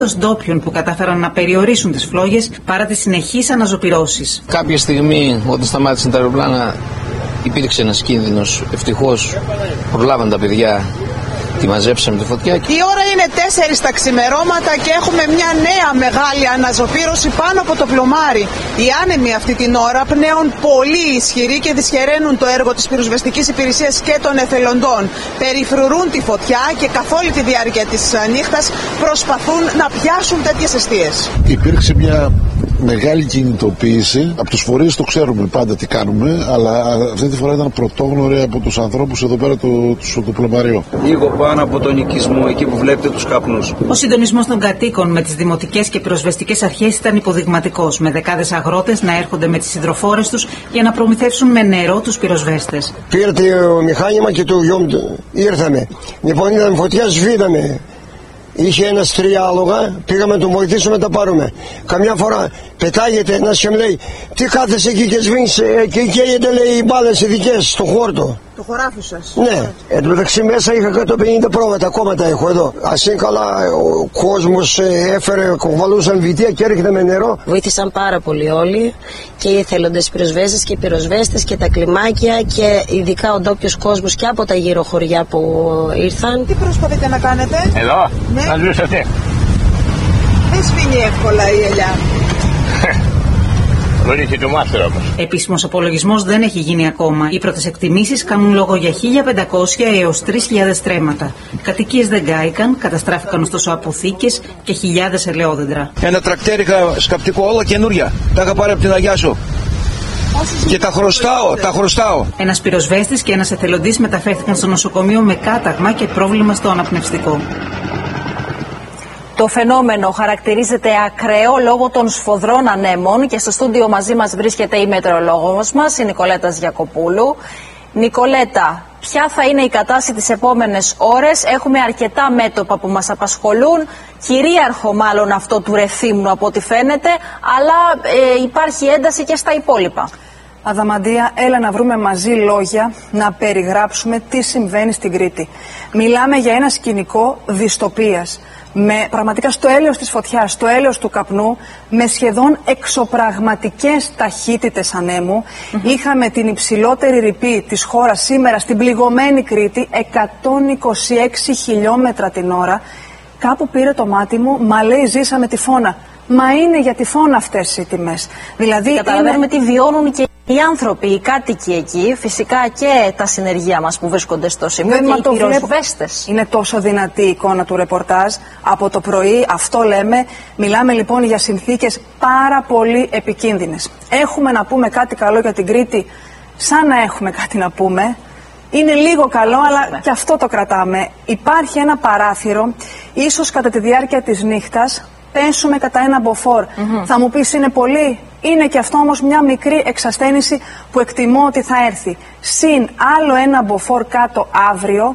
ντόπιων που κατάφεραν να περιορίσουν τις φλόγες παρά τις συνεχείς αναζωπυρώσεις. Κάποια στιγμή, όταν σταμάτησαν τα αεροπλάνα, υπήρξε ένας κίνδυνος. Ευτυχώς προλάβαν τα παιδιά, τη μαζέψαμε τη φωτιά. Η ώρα είναι 4 τα ξημερώματα και έχουμε μια νέα μεγάλη αναζωπήρωση πάνω από το πλωμάρι. Οι άνεμοι αυτή την ώρα πνέουν πολύ ισχυροί και δυσχεραίνουν το έργο της πυροσβεστικής υπηρεσίας και των εθελοντών. Περιφρουρούν τη φωτιά και καθ' όλη τη διάρκεια της νύχτας προσπαθούν να πιάσουν τέτοιες εστίες. Υπήρξε μια μεγάλη κινητοποίηση. Από τους φορείς το ξέρουμε πάντα τι κάνουμε, αλλά αυτή τη φορά ήταν πρωτόγνωρη από τους ανθρώπους εδώ πέρα το πλωμαρίο. Λίγο πάνω από τον οικισμό, εκεί που βλέπετε τους καπνούς. Ο συντονισμός των κατοίκων με τις δημοτικές και πυροσβεστικές αρχές ήταν υποδειγματικός, με δεκάδες αγρότες να έρχονται με τις υδροφόρες τους για να προμηθεύσουν με νερό τους πυροσβέστες. Πήρε το μηχάνημα και το γιο ήρθαμε. Λοιπόν, είδαμε φωτιά, σβήναμε. Είχε ένας 3 άλογα, πήγαμε να τον βοηθήσουμε να τα πάρουμε. Καμιά φορά πετάγεται ένας και μου λέει, τι κάθεσαι εκεί και σβήνεις, και καίγεται, λέει, οι μπάλες οι δικές στο χόρτο. Το χωράφι σας. Ναι, εν τω μεταξύ μέσα είχα 150 πρόβατα, ακόμα τα έχω εδώ. Ας είναι καλά, ο κόσμος έφερε, κουβαλούσαν βιτία και έριχνε με νερό. Βοήθησαν πάρα πολύ όλοι, και οι εθελοντές πυροσβέστες και οι πυροσβέστες και τα κλιμάκια, και ειδικά ο ντόπιος κόσμος και από τα γύρω χωριά που ήρθαν. Τι προσπαθείτε να κάνετε? Εδώ, ναι. να σβήσετε. Δεν σβήνει εύκολα η ελιά. Επίσημος απολογισμός δεν έχει γίνει ακόμα. Οι πρώτες εκτιμήσεις κάνουν λόγο για 1.500 έως 3.000 στρέμματα. Κατοικίες δεν κάηκαν, καταστράφηκαν ωστόσο αποθήκες και χιλιάδες ελαιόδεντρα. Ένα τρακτέρ είχα σκαπτικό, όλα καινούρια. Τα είχα πάρει από την Αγιά Σου. Και τα χρωστάω. Ένας πυροσβέστης και ένας εθελοντής μεταφέρθηκαν στο νοσοκομείο με κάταγμα και πρόβλημα στο αναπνευστικό. Το φαινόμενο χαρακτηρίζεται ακραίο λόγω των σφοδρών ανέμων και στο στούντιο μαζί μας βρίσκεται η μετεωρολόγος μας, η Νικολέτα Γιακοπούλου. Νικολέτα, ποια θα είναι η κατάσταση τις επόμενες ώρες? Έχουμε αρκετά μέτωπα που μας απασχολούν, κυρίαρχο μάλλον αυτό του Ρεθύμνου από ό,τι φαίνεται, αλλά υπάρχει ένταση και στα υπόλοιπα. Αδαμαντία, έλα να βρούμε μαζί λόγια να περιγράψουμε τι συμβαίνει στην Κρήτη. Μιλάμε για ένα σκηνικό δυστοπίας. Πραγματικά στο έλεος της φωτιάς, στο έλεος του καπνού, με σχεδόν εξωπραγματικές ταχύτητες ανέμου. Είχαμε την υψηλότερη ρηπή της χώρας σήμερα στην πληγωμένη Κρήτη, 126 χιλιόμετρα την ώρα. Κάπου πήρε το μάτι μου, μα λέει ζήσαμε τυφώνα. Μα είναι για τυφώνα αυτές οι τιμές. Δηλαδή καταλαβαίνουμε τι βιώνουν και οι άνθρωποι, οι κάτοικοι εκεί, φυσικά και τα συνεργεία μας που βρίσκονται στο σημείο και οι πυροσβέστες. Είναι τόσο δυνατή η εικόνα του ρεπορτάζ από το πρωί, αυτό λέμε. Μιλάμε λοιπόν για συνθήκες πάρα πολύ επικίνδυνες. Έχουμε να πούμε κάτι καλό για την Κρήτη, σαν να έχουμε κάτι να πούμε. Είναι λίγο καλό, αλλά και αυτό το κρατάμε. Υπάρχει ένα παράθυρο, ίσως κατά τη διάρκεια της νύχτας πέσουμε κατά ένα μποφόρ. Θα μου πεις είναι πολύ. Είναι και αυτό όμως μια μικρή εξασθένηση που εκτιμώ ότι θα έρθει. Συν άλλο ένα μποφόρ κάτω αύριο,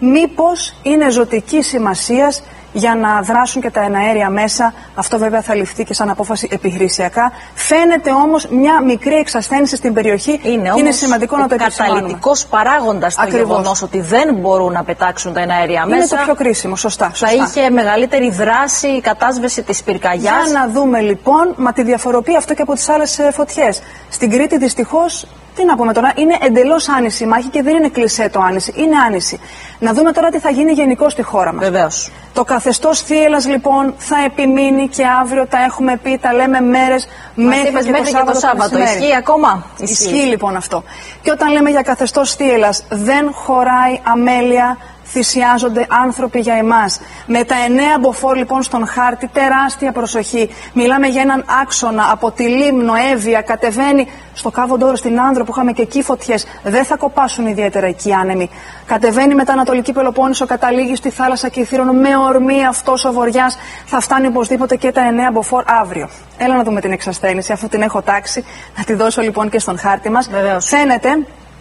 μήπως είναι ζωτική σημασίας για να δράσουν και τα εναέρια μέσα. Αυτό βέβαια θα ληφθεί και σαν απόφαση επιχειρησιακά. Φαίνεται όμως μια μικρή εξασθένηση στην περιοχή. Είναι σημαντικό να το επισημάνουμε. Είναι καταλυτικός παράγοντας το γεγονός ότι δεν μπορούν να πετάξουν τα εναέρια μέσα. Είναι το πιο κρίσιμο, σωστά. Θα είχε μεγαλύτερη δράση η κατάσβεση της πυρκαγιάς. Για να δούμε λοιπόν, μα τη διαφοροποιεί αυτό και από τις άλλες φωτιές. Στην Κρήτη δυστυχώς, τι να πούμε τώρα, είναι εντελώς άνηση η μάχη και δεν είναι κλισέ το άνηση, είναι άνηση. Να δούμε τώρα τι θα γίνει γενικώς στη χώρα μας. Βεβαίως. Το καθεστώς θύελλας λοιπόν θα επιμείνει και αύριο τα έχουμε πει, τα λέμε μέρες μέχρι και το Σάββατο. Ισχύει ακόμα. Ισχύει λοιπόν αυτό. Και όταν λέμε για καθεστώς θύελλας, δεν χωράει αμέλεια. Θυσιάζονται άνθρωποι για εμάς. Με τα 9 μποφόρ λοιπόν στον χάρτη, τεράστια προσοχή. Μιλάμε για έναν άξονα από τη Λίμνο, Εύβοια, κατεβαίνει στο Κάβο Ντόρο, στην Άνδρο που είχαμε και εκεί φωτιές. Δεν θα κοπάσουν ιδιαίτερα εκεί άνεμοι. Κατεβαίνει μετά Ανατολική Πελοπόννησο, καταλήγει στη θάλασσα Κιθήρων με ορμή αυτός ο βοριάς. Θα φτάνει οπωσδήποτε και τα 9 μποφόρ αύριο. Έλα να δούμε την εξασθένηση, αφού την έχω τάξει. Να τη δώσω λοιπόν και στον χάρτη μας. Φαίνεται.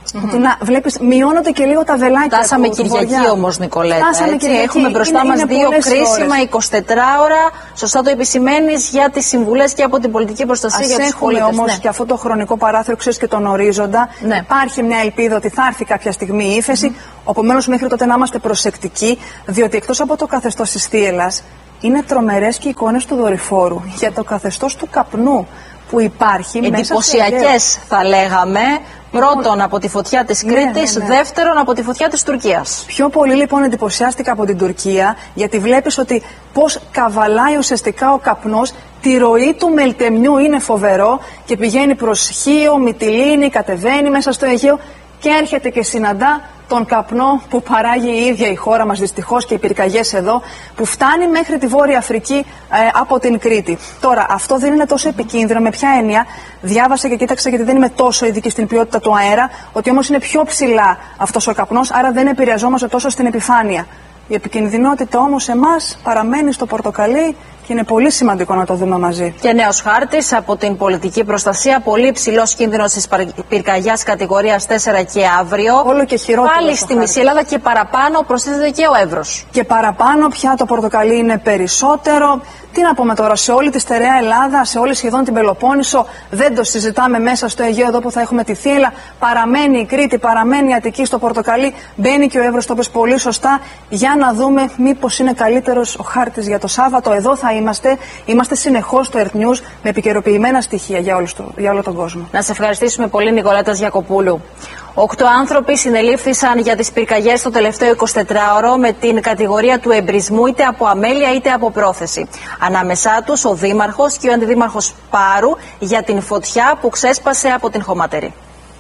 Να βλέπεις, μειώνονται και λίγο τα βελάκια. Φτάσαμε Κυριακή όμως, Νικολέτα. Έχουμε μπροστά μας δύο κρίσιμα 24 ώρα. Σωστά το επισημαίνεις, για τις συμβουλές και από την πολιτική προστασία για τους πολίτες. Έχουμε όμως και αυτό το χρονικό παράθυρο, ξέρεις, και τον ορίζοντα. Υπάρχει μια ελπίδα ότι θα έρθει κάποια στιγμή η ύφεση. Επομένως, μέχρι τότε να είμαστε προσεκτικοί, διότι εκτός από το καθεστώς της θύελλας, είναι τρομερές και οι εικόνες του δορυφόρου για το καθεστώς του καπνού που υπάρχει. Εντυπωσιακές θα λέγαμε. Πρώτον από τη φωτιά της Κρήτης, δεύτερον από τη φωτιά της Τουρκίας. Πιο πολύ λοιπόν εντυπωσιάστηκα από την Τουρκία, γιατί βλέπεις ότι πώς καβαλάει ουσιαστικά ο καπνός, τη ροή του μελτεμιού είναι φοβερό και πηγαίνει προς Χίο, Μυτιλήνη, κατεβαίνει μέσα στο Αιγαίο και έρχεται και συναντά τον καπνό που παράγει η ίδια η χώρα μας δυστυχώς και οι πυρκαγιές εδώ, που φτάνει μέχρι τη Βόρεια Αφρική από την Κρήτη. Τώρα, αυτό δεν είναι τόσο επικίνδυνο. Με ποια έννοια? Διάβασα και κοίταξα, γιατί δεν είμαι τόσο ειδική στην ποιότητα του αέρα, ότι όμως είναι πιο ψηλά αυτός ο καπνός, άρα δεν επηρεαζόμαστε τόσο στην επιφάνεια. Η επικινδυνότητα όμως εμάς παραμένει στο πορτοκαλί και είναι πολύ σημαντικό να το δούμε μαζί. Και νέος χάρτης από την πολιτική προστασία. Πολύ ψηλός κίνδυνος της πυρκαγιάς κατηγορίας 4 και αύριο. Όλο και χειρότερο. Πάλι στη μισή Ελλάδα και παραπάνω προσθέτεται και ο Εύρος. Και παραπάνω πια το πορτοκαλί είναι περισσότερο. Τι να πούμε τώρα, σε όλη τη στερεά Ελλάδα, σε όλη σχεδόν την Πελοπόννησο, δεν το συζητάμε μέσα στο Αιγαίο εδώ που θα έχουμε τη θύελλα. Παραμένει η Κρήτη, παραμένει η Αττική στο πορτοκαλί. Μπαίνει και ο Εύρος, το πες πολύ σωστά. Για να δούμε μήπως είναι καλύτερος ο χάρτης για το Σάββατο. Εδώ θα είμαστε. Είμαστε συνεχώς στο Earth News με επικαιροποιημένα στοιχεία για όλο τον κόσμο. Να σε ευχαριστήσουμε πολύ, Νικολέτα Γιακοπούλου. 8 άνθρωποι συνελήφθησαν για τις πυρκαγιές το τελευταίο 24ωρο με την κατηγορία του εμπρισμού είτε από αμέλεια είτε από πρόθεση. Ανάμεσά τους ο Δήμαρχος και ο Αντιδήμαρχος Πάρου για την φωτιά που ξέσπασε από την χωματερή.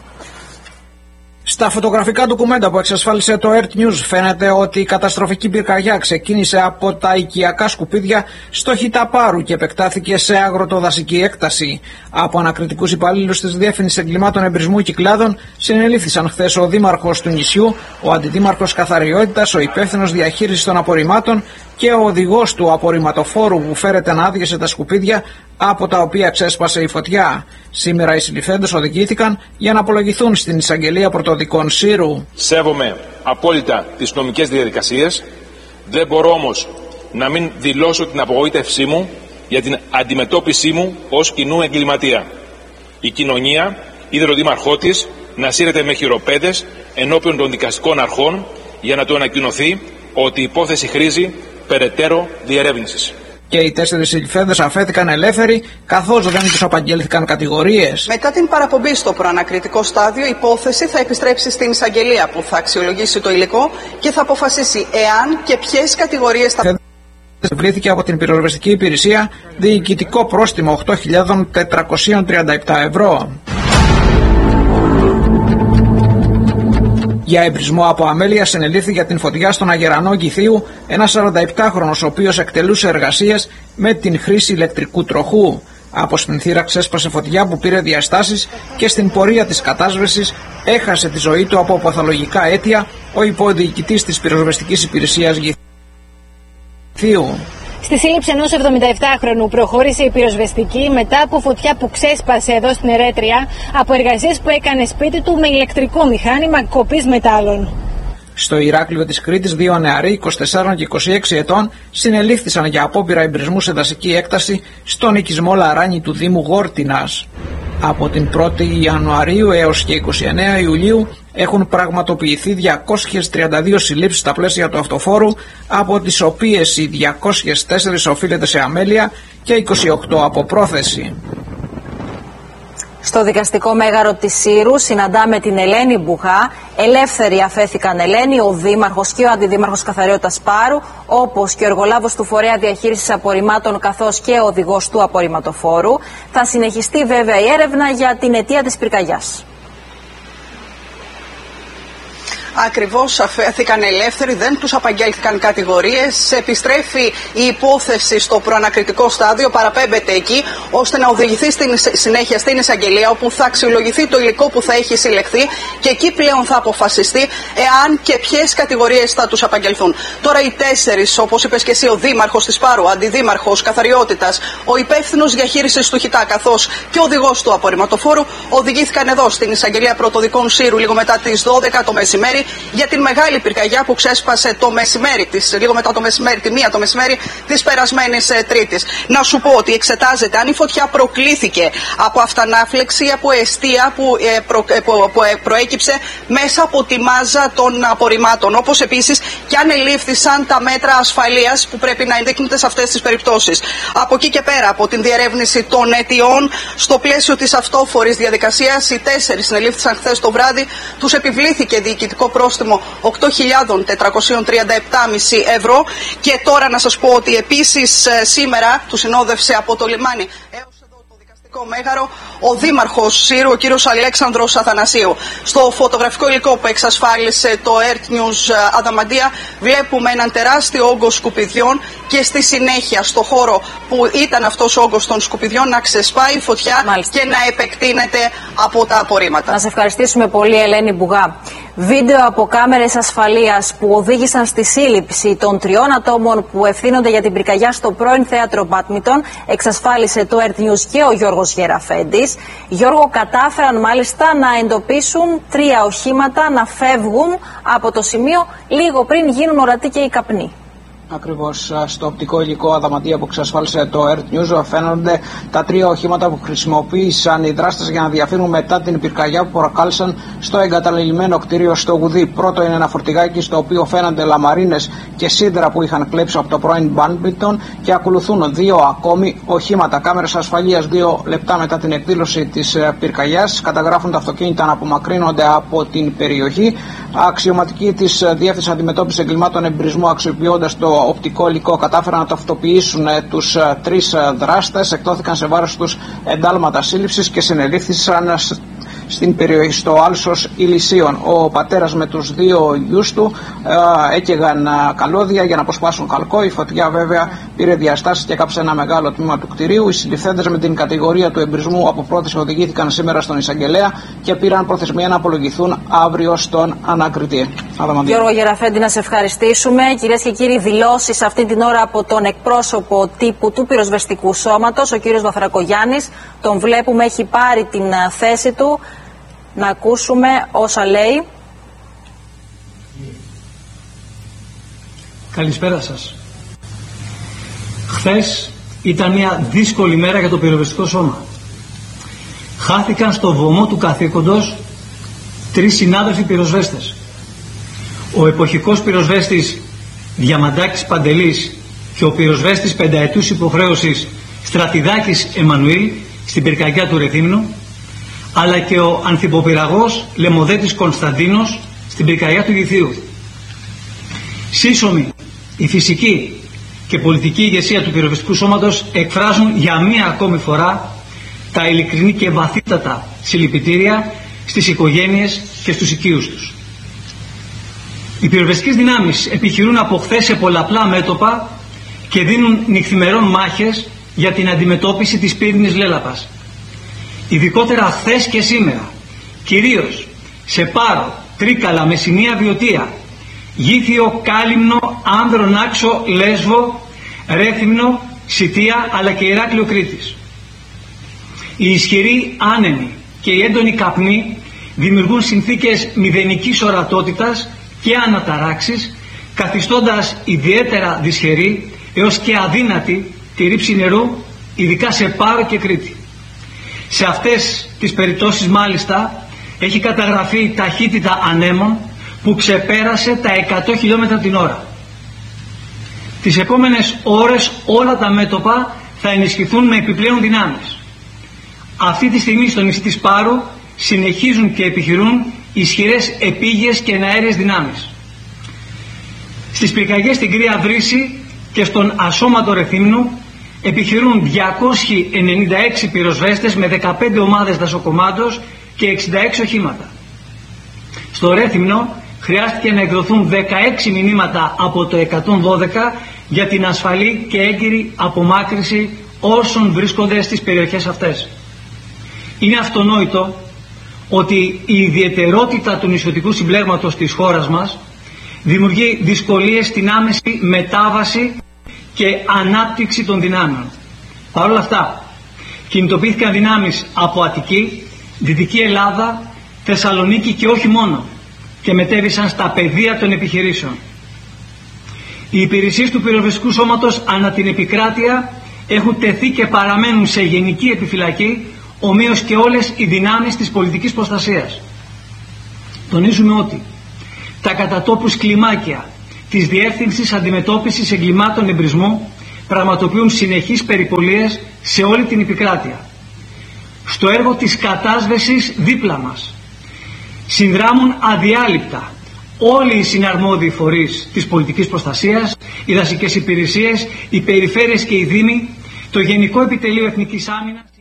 Στα φωτογραφικά ντοκουμέντα που εξασφάλισε το Earth News φαίνεται ότι η καταστροφική πυρκαγιά ξεκίνησε από τα οικιακά σκουπίδια στο Χιταπάρου και επεκτάθηκε σε αγροτοδασική έκταση. Από ανακριτικούς υπαλλήλους της Διεύθυνσης Εγκλημάτων Εμπρισμού Κυκλάδων συνελήφθησαν χθες ο Δήμαρχος του νησιού, ο Αντιδήμαρχος Καθαριότητας, ο υπεύθυνος διαχείρισης των απορριμμάτων και ο οδηγός του απορριμματοφόρου που φέρεται να άδειασε τα σκουπίδια από τα οποία ξέσπασε η φωτιά. Σήμερα οι συλληφθέντες οδηγήθηκαν για να απολογηθούν στην εισαγγελία πρωτοδικών Σύρου. Σέβομαι απόλυτα τις νομικές διαδικασίες, δεν μπορώ όμως να μην δηλώσω την απογοήτευσή μου για την αντιμετώπιση μου ως κοινού εγκληματία. Η κοινωνία είδε τον δήμαρχό της να σύρεται με χειροπέδες ενώπιον των δικαστικών αρχών για να του ανακοινωθεί ότι η υπόθεση χρήζει περαιτέρω διερεύνησης. Και οι 4 συλληφθέντες αφέθηκαν ελεύθεροι, καθώς δεν τους απαγγέλθηκαν κατηγορίες. Μετά την παραπομπή στο προανακριτικό στάδιο, η υπόθεση θα επιστρέψει στην εισαγγελία που θα αξιολογήσει το υλικό και θα αποφασίσει εάν και ποιες κατηγορίες θα. Βρήθηκε από την πυροσβεστική υπηρεσία διοικητικό πρόστιμο 8.437 ευρώ. Για εμπρισμό από αμέλεια συνελήφθη για την φωτιά στον Αγερανό Κηφίου ένας 47χρονος, ο οποίος εκτελούσε εργασίες με την χρήση ηλεκτρικού τροχού. Από σπινθήρα ξέσπασε φωτιά που πήρε διαστάσεις και στην πορεία της κατάσβεσης έχασε τη ζωή του από παθολογικά αίτια ο υποδιοικητής της πυροσβεστικής υπηρεσίας Κηφίου. Στη σύλληψη ενός 77χρονου προχώρησε η πυροσβεστική μετά από φωτιά που ξέσπασε εδώ στην Ερέτρια από εργασίες που έκανε σπίτι του με ηλεκτρικό μηχάνημα κοπής μετάλλων. Στο Ηράκλειο της Κρήτης, 2 νεαροί 24 και 26 ετών συνελήφθησαν για απόπειρα εμπρισμού σε δασική έκταση στον οικισμό Λαράνη του Δήμου Γόρτινας. Από την 1η Ιανουαρίου έως και 29 Ιουλίου έχουν πραγματοποιηθεί 232 συλλήψεις στα πλαίσια του αυτοφόρου, από τις οποίες οι 204 οφείλεται σε αμέλεια και 28 από πρόθεση. Στο δικαστικό μέγαρο της Σύρου συναντάμε την Ελένη Μπουχά. Ελεύθεροι αφέθηκαν Ελένη, ο Δήμαρχος και ο Αντιδήμαρχος Καθαριότητας Πάρου, όπως και ο εργολάβος του Φορέα Διαχείρισης Απορριμμάτων, καθώς και ο οδηγός του απορριμματοφόρου. Θα συνεχιστεί βέβαια η έρευνα για την αιτία της πυρκαγιάς. Ακριβώς, αφέθηκαν ελεύθεροι, δεν τους απαγγέλθηκαν κατηγορίες. Επιστρέφει η υπόθεση στο προανακριτικό στάδιο, παραπέμπεται εκεί, ώστε να οδηγηθεί στην συνέχεια στην εισαγγελία, όπου θα αξιολογηθεί το υλικό που θα έχει συλλεχθεί και εκεί πλέον θα αποφασιστεί εάν και ποιες κατηγορίες θα τους απαγγελθούν. Τώρα οι 4, όπως είπες και εσύ, ο Δήμαρχος της Πάρου, ο Αντιδήμαρχος Καθαριότητας, ο υπεύθυνος διαχείρισης του Χιτά, καθώς και ο οδηγός του απορριμματοφόρου, οδηγήθηκαν εδώ στην εισαγγελία πρωτοδικών Σύρου λίγο μετά τις 12 το μεσημέρι, για την μεγάλη πυρκαγιά που ξέσπασε το μεσημέρι της, λίγο μετά το μεσημέρι, τη 1 το μεσημέρι της περασμένης Τρίτης. Να σου πω ότι εξετάζεται αν η φωτιά προκλήθηκε από αυτανάφλεξη ή από εστία που προέκυψε μέσα από τη μάζα των απορριμμάτων. Όπως επίσης και αν ελήφθησαν τα μέτρα ασφαλείας που πρέπει να ενδείκνονται σε αυτές τις περιπτώσεις. Από εκεί και πέρα, από την διερεύνηση των αιτιών, στο πλαίσιο της αυτόφορης διαδικασίας, οι 4 συνελήφθησαν χθες το βράδυ. Τους επιβλήθηκε διοικητικό πρόστιμο 8.437,5 ευρώ. Και τώρα να σας πω ότι επίσης σήμερα τους συνόδευσε από το λιμάνι μέγαρο ο Δήμαρχος Σύρου, ο κύριος Αλέξανδρος Αθανασίου. Στο φωτογραφικό υλικό που εξασφάλισε το Earth News Αδαμαντία βλέπουμε έναν τεράστιο όγκο σκουπιδιών και στη συνέχεια στο χώρο που ήταν αυτός ο όγκος των σκουπιδιών να ξεσπάει η φωτιά και να επεκτείνεται από τα απορρίμματα. Να σε ευχαριστήσουμε πολύ, Ελένη Μπουγά. Βίντεο από κάμερες ασφαλείας που οδήγησαν στη σύλληψη των 3 ατόμων που ευθύνονται για την πυρκαγιά στο πρώην θέατρο Μπάντμιντον εξασφάλισε το Earth News και ο Γιώργος Γεραφέντης. Γιώργο, κατάφεραν μάλιστα να εντοπίσουν 3 οχήματα να φεύγουν από το σημείο λίγο πριν γίνουν ορατοί και οι καπνοί. Ακριβώς στο οπτικό υλικό Αδαμαντία που εξασφάλισε το Earth News φαίνονται τα 3 οχήματα που χρησιμοποίησαν οι δράστες για να διαφύγουν μετά την πυρκαγιά που προκάλεσαν στο εγκαταλελειμμένο κτίριο στο Γουδί. Πρώτο είναι ένα φορτηγάκι στο οποίο φαίνονται λαμαρίνες και σίδερα που είχαν κλέψει από το πρώην Μπάντμιντον και ακολουθούν 2 ακόμη οχήματα. Κάμερες ασφαλείας 2 λεπτά μετά την εκδήλωση της πυρκαγιάς καταγράφουν τα αυτοκίνητα να απομακρύνονται από την περιοχή. Αξιωματικοί της Διεύθυνσης Αντιμετώπισης Εγκλημάτων Εμπρισμού, αξιοποιώντας το οπτικό υλικό, κατάφεραν να ταυτοποιήσουν τους 3 δράστες, εκδόθηκαν σε βάρος τους εντάλματα σύλληψης και συνελήφθησαν στην περιοχή στο Άλσος Ηλυσίων. Ο πατέρας με τους 2 γιους του έκαιγαν καλώδια για να αποσπάσουν καλκό. Η φωτιά βέβαια πήρε διαστάσεις και κάψε ένα μεγάλο τμήμα του κτηρίου. Οι συλληφθέντες με την κατηγορία του εμπρισμού από πρόταση οδηγήθηκαν σήμερα στον εισαγγελέα και πήραν προθεσμία να απολογηθούν αύριο στον ανακριτή. Γιώργο Γεραφέντη, να σε ευχαριστήσουμε. Κυρίες και κύριοι, δηλώσεις αυτή την ώρα από τον εκπρόσωπο τύπου του πυροσβεστικού σώματος, ο κύριος Βαφρακογιάννης. Τον βλέπουμε, έχει πάρει την θέση του. Να ακούσουμε όσα λέει. Καλησπέρα σας. Χθες ήταν μια δύσκολη μέρα για το πυροσβεστικό σώμα. Χάθηκαν στο βωμό του καθήκοντος 3 συνάδελφοι πυροσβέστες. Ο εποχικός πυροσβέστης Διαμαντάκης Παντελής και ο πυροσβέστης 5ετούς υποχρέωσης Στρατιδάκης Εμμανουήλ στην πυρκαγιά του Ρεθύμνου, αλλά και ο ανθιποπυραγός Λεμοδέτης Κωνσταντίνος στην πυρκαγιά του Γηθίου. Σύσσωμη η φυσική και πολιτική ηγεσία του πυροσβεστικού σώματος εκφράζουν για μία ακόμη φορά τα ειλικρινή και βαθύτατα συλληπιτήρια στις οικογένειες και στους οικείους τους. Οι πυροσβεστικές δυνάμεις επιχειρούν από χθες σε πολλαπλά μέτωπα και δίνουν νυχθημερών μάχες για την αντιμετώπιση της πύρινης λέλαπας. Ειδικότερα χθες και σήμερα, κυρίως σε Πάρο, Τρίκαλα, Μεσσηνία, Βιωτία, Γήθιο, Κάλυμνο, Άνδρο, Νάξο, Λέσβο, Ρέθυμνο, Σιτία αλλά και Ηράκλειο Κρήτης. Οι ισχυροί άνεμοι και οι έντονοι καπνοί δημιουργούν συνθήκες μηδενικής ορατότητας και αναταράξεις, καθιστώντας ιδιαίτερα δυσχερή έως και αδύνατη τη ρήψη νερού, ειδικά σε Πάρο και Κρήτη. Σε αυτές τις περιπτώσεις μάλιστα έχει καταγραφεί ταχύτητα ανέμων που ξεπέρασε τα 100 χιλιόμετρα την ώρα. Τις επόμενες ώρες όλα τα μέτωπα θα ενισχυθούν με επιπλέον δυνάμεις. Αυτή τη στιγμή στο νησί της Πάρου συνεχίζουν και επιχειρούν ισχυρές επίγειες και εναέριες δυνάμεις. Στις πυρκαγιές στην Κρύα Βρύση και στον ασώματο Ρεθύμνου επιχειρούν 296 πυροσβέστες με 15 ομάδες δασοκομάντος και 66 οχήματα. Στο Ρέθυμνο χρειάστηκε να εκδοθούν 16 μηνύματα από το 112 για την ασφαλή και έγκυρη απομάκρυση όσων βρίσκονται στις περιοχές αυτές. Είναι αυτονόητο ότι η ιδιαιτερότητα του νησιωτικού συμπλέγματος της χώρας μας δημιουργεί δυσκολίες στην άμεση μετάβαση και ανάπτυξη των δυνάμεων. Παρ' όλα αυτά, κινητοποιήθηκαν δυνάμεις από Αττική, Δυτική Ελλάδα, Θεσσαλονίκη και όχι μόνο, και μετέβησαν στα πεδία των επιχειρήσεων. Οι υπηρεσίες του πυροσβεστικού σώματος ανά την επικράτεια έχουν τεθεί και παραμένουν σε γενική επιφυλακή, ομοίως και όλες οι δυνάμεις της πολιτικής προστασίας. Τονίζουμε ότι τα κατατόπους κλιμάκια της Διεύθυνσης Αντιμετώπισης Εγκλημάτων Εμπρισμού πραγματοποιούν συνεχείς περιπολίες σε όλη την επικράτεια. Στο έργο της κατάσβεσης δίπλα μας συνδράμουν αδιάλειπτα όλοι οι συναρμόδιοι φορείς της πολιτικής προστασίας, οι δασικές υπηρεσίες, οι περιφέρειες και οι δήμοι, το Γενικό Επιτελείο Εθνικής Άμυνας.